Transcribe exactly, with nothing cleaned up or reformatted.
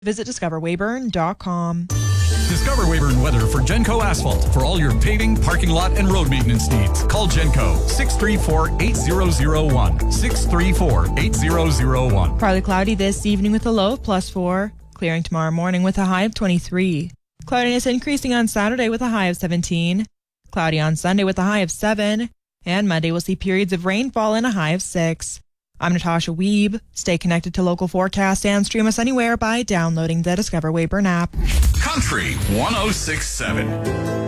Visit discover weyburn dot com. Discover Weyburn weather for Genco Asphalt. For all your paving, parking lot, and road maintenance needs, call Genco six three four, eight zero zero one. six three four, eight zero zero one. Partly cloudy this evening with a low of plus four. Clearing tomorrow morning with a high of twenty-three. Cloudiness increasing on Saturday with a high of seventeen. Cloudy on Sunday with a high of seven. And Monday will see periods of rainfall and a high of six. I'm Natasha Weeb. Stay connected to local forecast and stream us anywhere by downloading the Discover Weyburn app. Country one oh six point seven.